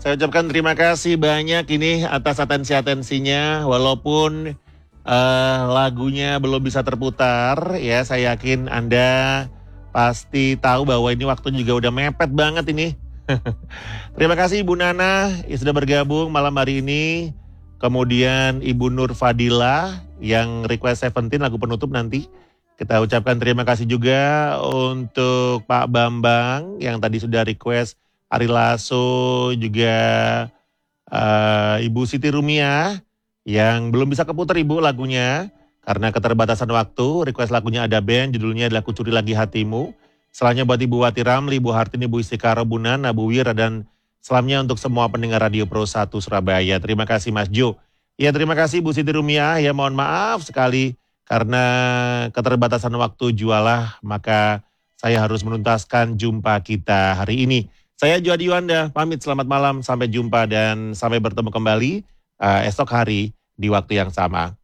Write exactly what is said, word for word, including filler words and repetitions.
Saya ucapkan terima kasih banyak ini atas atensi-atensinya. Walaupun uh, lagunya belum bisa terputar, ya saya yakin Anda pasti tahu bahwa ini waktunya juga udah mepet banget ini. Terima kasih Ibu Nana yang sudah bergabung malam hari ini. Kemudian Ibu Nur Fadila yang request Seventeen lagu penutup nanti. Kita ucapkan terima kasih juga untuk Pak Bambang yang tadi sudah request Ari Lasso, juga uh, Ibu Siti Rumiah yang belum bisa keputar Ibu lagunya karena keterbatasan waktu. Request lagunya ada band, judulnya adalah Kucuri Lagi Hatimu. Selanjutnya buat Ibu Wati Ramli, Ibu Hartini, Ibu Istikara, Bu Nana, Bu Wira, dan selamanya untuk semua pendengar Radio Pro satu Surabaya. Terima kasih Mas Jo. Ya terima kasih Bu Siti Rumiah, ya mohon maaf sekali karena keterbatasan waktu jualah, maka saya harus menuntaskan jumpa kita hari ini. Saya Juhadi Yuanda, pamit selamat malam, sampai jumpa dan sampai bertemu kembali uh, esok hari di waktu yang sama.